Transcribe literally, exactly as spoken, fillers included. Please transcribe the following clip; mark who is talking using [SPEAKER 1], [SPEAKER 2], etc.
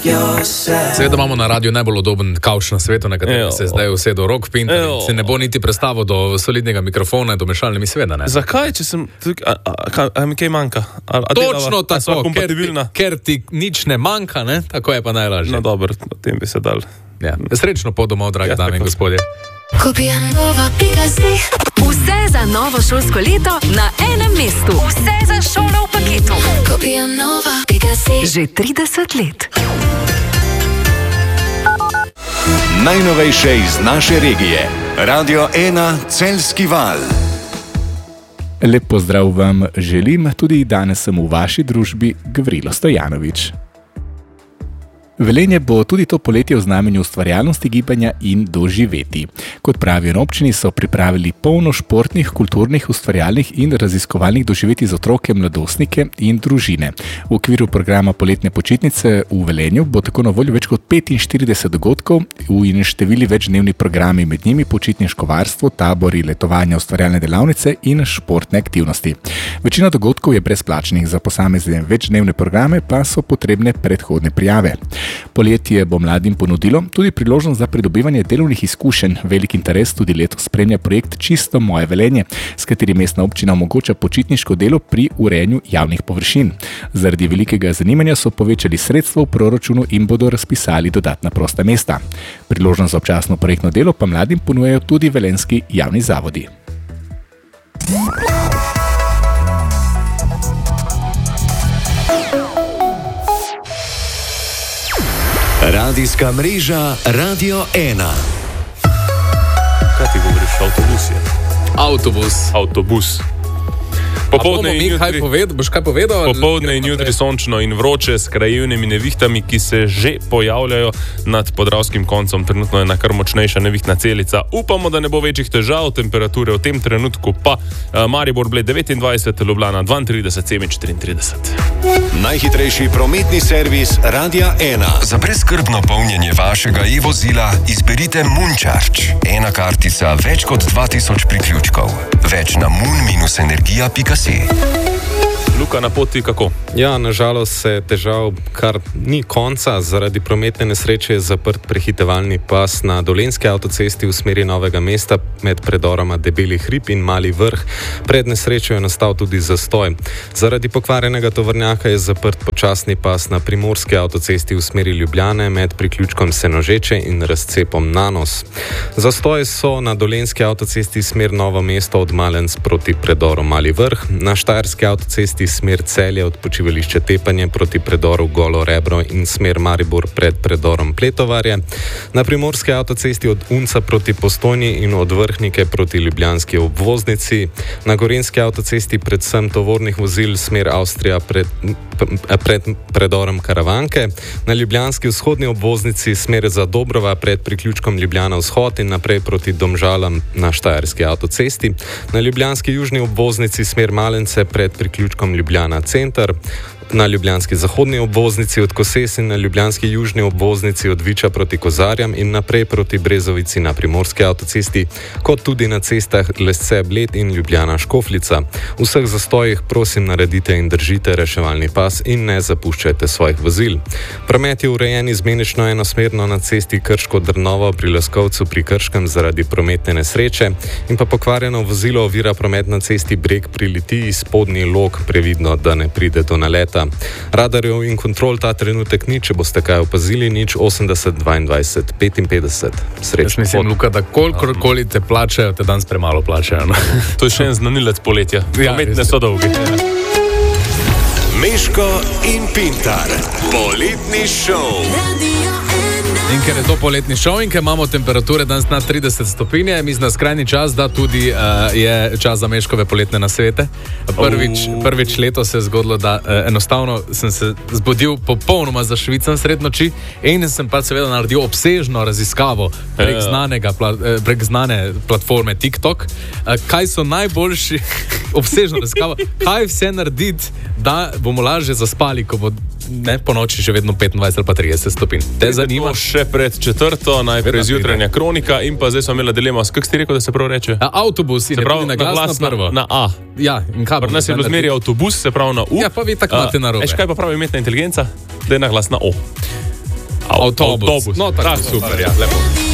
[SPEAKER 1] Seveda imamo na radiju najbolj udoben kavč na svetu, na katerem se zdaj usedel Rok Pintar, se ne bo niti predstavil do solidnega mikrofona, do mešalnimi sveda, ne?
[SPEAKER 2] Zakaj, če sem... A, a, a, a mi kaj manjka? A, a
[SPEAKER 1] Točno
[SPEAKER 2] delava,
[SPEAKER 1] tako, ker ti, ker ti nič ne manjka, ne? Tako je pa najlažje.
[SPEAKER 2] No dobro, o tem bi se dal.
[SPEAKER 1] Ja. Srečno pot domov, dragi ja, dame in gospodje.
[SPEAKER 3] Vse za novo šolsko leto na enem mestu. Vse za šolo v paketu. Že trideset let.
[SPEAKER 4] Najnovejše iz naše regije. Radio ena Celjski val.
[SPEAKER 5] Lep pozdrav vam želim, tudi danes sem v vaši družbi Gavrilo Stojanovič. Velenje bo tudi to poletje v znamenju ustvarjalnosti, gibanja in doživeti. Kot pravijo na občini, so pripravili polno športnih, kulturnih, ustvarjalnih in raziskovalnih doživeti za otroke, mladostnike in družine. V okviru programa Poletne počitnice v Velenju bo tako na voljo več kot petinštirideset dogodkov in števili večdnevni programi, med njimi počitniško varstvo, tabori, letovanja, ustvarjalne delavnice in športne aktivnosti. Večina dogodkov je brezplačnih, za posamezne večdnevne programe pa so potrebne predhodne prijave. Poletje bo mladim ponudilo tudi priložnost za pridobivanje delovnih izkušenj. Velik interes tudi letos spremlja projekt Čisto moje Velenje, s katerim mestna občina omogoča počitniško delo pri urejanju javnih površin. Zaradi velikega zanimanja so povečali sredstva v proračunu in bodo razpisali dodatna prosta mesta. Priložnost za občasno projektno delo pa mladim ponujajo tudi velenjski javni zavodi.
[SPEAKER 4] Radijska mreža Radio ena.
[SPEAKER 2] Kaj ti govoriš? Avtobus je.
[SPEAKER 1] Avtobus.
[SPEAKER 2] Avtobus.
[SPEAKER 1] Popoldne in jutri, poved, boš kaj povedal?
[SPEAKER 2] Popoldne in jutri sončno in vroče s krajevnimi nevihtami, ki se že pojavljajo nad podravskim koncem. Trenutno je ena kar močnejša nevihtna celica. Upamo, da ne bo večjih težav. Temperature v tem trenutku pa uh, Maribor Bled devetindvajset, Ljubljana dvaintrideset, Semič triintrideset.
[SPEAKER 4] Najhitrejši prometni servis Radia ena.
[SPEAKER 6] Za brezskrbno polnjenje vašega e-vozila izberite Muncharge. Ena kartica, več kot dva tisoč priključkov. Več na mun dash energija pika si.
[SPEAKER 2] Luka, na poti kako?
[SPEAKER 7] Ja, nažalost se težav kar ni konca. Zaradi prometne nesreče je zaprt prehitevalni pas na Dolenjski avtocesti v smeri Novega mesta med predoroma Debeli hrib in Mali vrh. Pred nesrečo je nastal tudi zastoj. Zaradi pokvarjenega tovornjaka je zaprt počasni pas na Primorski avtocesti v smeri Ljubljane med priključkom Senožeče in razcepom Nanos. Zastoji so na Dolenjski avtocesti smer Novo mesto od Malenc proti predoru Mali vrh, na Štajerski avtocesti smer Celje od počivališča Tepanje proti predoru Golo Rebro in smer Maribor pred predorom Pletovarje, na Primorski avtocesti od Unca proti Postojni in od Vrhnike proti ljubljanski obvoznici, na Gorenjski avtocesti predvsem tovornih vozil smer Avstrija pred, pred predorom Karavanke, na ljubljanski vzhodni obvoznici smer za Dobrova pred priključkom Ljubljana vzhod in naprej proti Domžalam na Štajerski avtocesti, na ljubljanski južni obvoznici smer Malence pred priključkom Ljubljana center, na ljubljanski zahodni obvoznici od Koses in na ljubljanski južni obvoznici od Viča proti Kozarjam in naprej proti Brezovici na Primorski avtocesti, kot tudi na cestah Lesce Bled in Ljubljana Škofljica. V vseh zastojih prosim naredite in držite reševalni pas in ne zapuščajte svojih vozil. Promet je urejen izmenično enosmerno na cesti Krško-Drnovo pri Leskovcu pri Krškem zaradi prometne nesreče in pa pokvarjeno vozilo ovira promet na cesti Breg pri Litiji, spodnji lok, previdno, da ne pride do naleta. Radarjev in kontrol ta trenutek ni, če boste kaj opazili, nič osemdeset dvaindvajset petinpetdeset. Srečno.
[SPEAKER 1] Mislim, Luka, da kolikor te plačajo, te danes premalo plačajo. No?
[SPEAKER 2] To je še en znanilec poletja. Ja, prometne so dolgi.
[SPEAKER 4] Meško in Pintar. Poletni šov.
[SPEAKER 1] In ker je to poletni šov in ker imamo temperature danes nad trideset stopinj, je mislim, da skrajni čas, da tudi uh, je čas za Meškove poletne nasvete. Prvič, prvič leto se je zgodilo, da uh, enostavno sem se zbudil popolnoma zašvicen sred noči in sem pa seveda naredil obsežno raziskavo prek, znanega, prek znane platforme TikTok. Uh, kaj so najboljši, obsežno raziskavo, kaj vse narediti, da bomo lažje zaspali, ko bo ne, po noči še vedno petindvajset ali pa trideset stopinj. Te zanima?
[SPEAKER 2] Še pred četrto, najprej zjutranja kronika in pa zdaj smo imeli dilema, kako ste rekel, da se prav reče?
[SPEAKER 1] A, avtobus in je pravi na glas na prvo.
[SPEAKER 2] Na A.
[SPEAKER 1] Ja, in kaj?
[SPEAKER 2] Pri nas je bilo zmeri avtobus, se pravi na U.
[SPEAKER 1] Ja, pa vi tako imate na robe.
[SPEAKER 2] Veš, kaj pa pravi umetna inteligenca? Da je na glas na O.
[SPEAKER 1] Avtobus.
[SPEAKER 2] Avtobus.
[SPEAKER 1] No, tako
[SPEAKER 2] Tak,
[SPEAKER 1] super, ja, lepo.